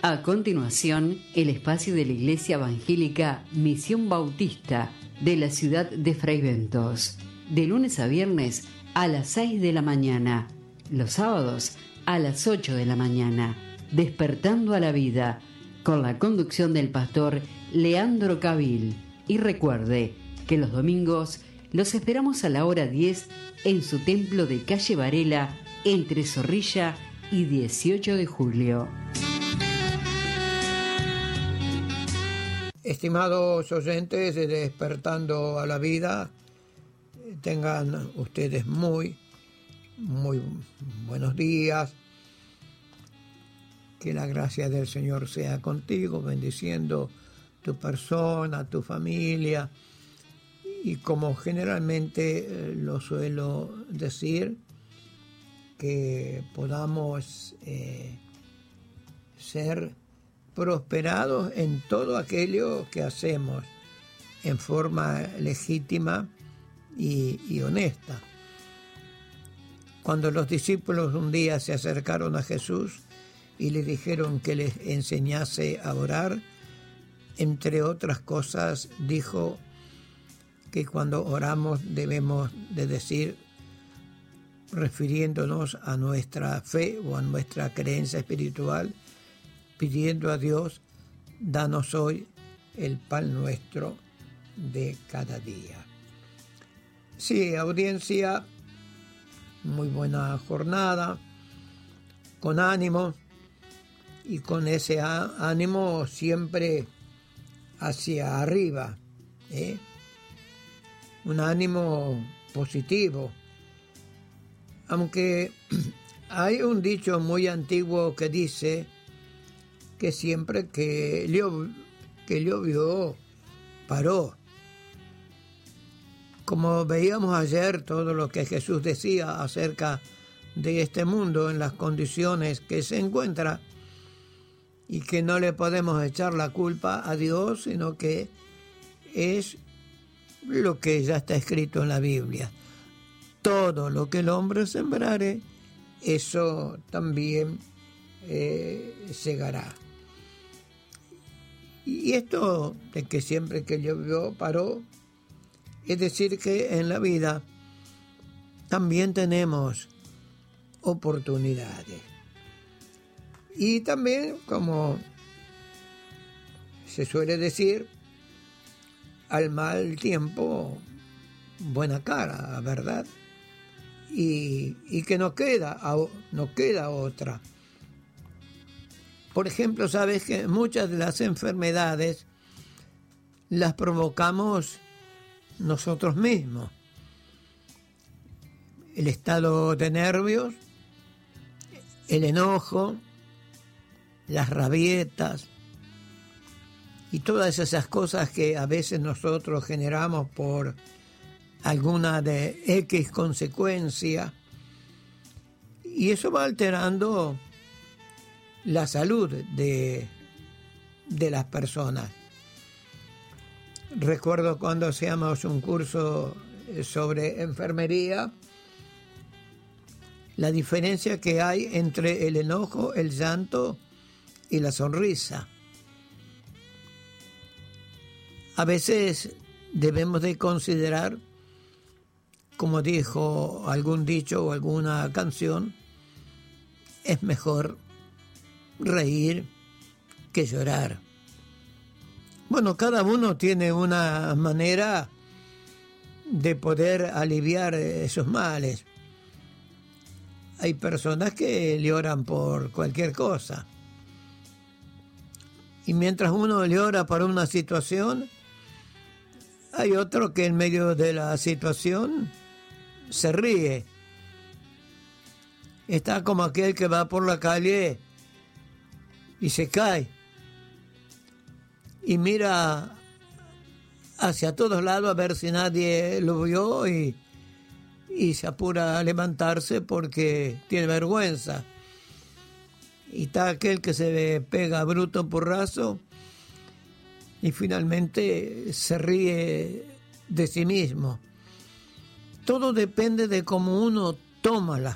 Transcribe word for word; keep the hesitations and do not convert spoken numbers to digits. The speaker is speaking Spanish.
A continuación, el espacio de la Iglesia Evangélica Misión Bautista de la ciudad de Fraiventos, de lunes a viernes a las seis de la mañana, los sábados a las ocho de la mañana, Despertando a la Vida, con la conducción del pastor Leandro Cabil. Y recuerde que los domingos los esperamos a la hora diez en su templo de calle Varela, entre Zorrilla y dieciocho de julio. Estimados oyentes de Despertando a la Vida, tengan ustedes muy, muy buenos días. Que la gracia del Señor sea contigo, bendiciendo tu persona, tu familia. Y como generalmente lo suelo decir, que podamos eh, ser prosperados en todo aquello que hacemos en forma legítima y, y honesta. Cuando los discípulos un día se acercaron a Jesús y le dijeron que les enseñase a orar, entre otras cosas dijo que cuando oramos debemos de decir, refiriéndonos a nuestra fe o a nuestra creencia espiritual, pidiendo a Dios, danos hoy el pan nuestro de cada día. Sí, audiencia, muy buena jornada, con ánimo, y con ese ánimo siempre hacia arriba, ¿eh? Un ánimo positivo. Aunque hay un dicho muy antiguo que dice que siempre que llovió, que llovió paró. Como veíamos ayer, todo lo que Jesús decía acerca de este mundo en las condiciones que se encuentra, y que no le podemos echar la culpa a Dios, sino que es lo que ya está escrito en la Biblia. Todo lo que el hombre sembrare, eso también eh, segará. Y esto de que siempre que llovió paró, es decir que en la vida también tenemos oportunidades. Y también, como se suele decir, al mal tiempo, buena cara, ¿verdad? Y, y que no queda, no queda otra. Por ejemplo, sabes que muchas de las enfermedades las provocamos nosotros mismos. El estado de nervios, el enojo, las rabietas y todas esas cosas que a veces nosotros generamos por alguna de X consecuencia, y eso va alterando la salud de, de las personas. Recuerdo cuando hacíamos un curso sobre enfermería, la diferencia que hay entre el enojo, el llanto y la sonrisa. A veces debemos de considerar, como dijo algún dicho o alguna canción, es mejor reír que llorar. Bueno, cada uno tiene una manera de poder aliviar esos males. Hay personas que lloran por cualquier cosa. Y mientras uno llora por una situación, hay otro que en medio de la situación se ríe. Está como aquel que va por la calle y se cae y mira hacia todos lados a ver si nadie lo vio y, y se apura a levantarse porque tiene vergüenza. Y está aquel que se pega bruto porrazo y finalmente se ríe de sí mismo. Todo depende de cómo uno toma las